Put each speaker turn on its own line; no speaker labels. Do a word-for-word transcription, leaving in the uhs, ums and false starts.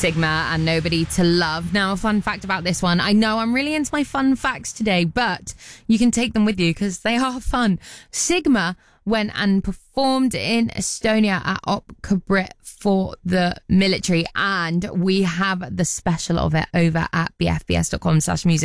Sigma and Nobody to Love. Now, a fun fact about this one. I know I'm really into my fun facts today, but you can take them with you because they are fun. Sigma went and performed in Estonia at Opkabrit for the military, and we have the special of it over at bfbs.com slash music.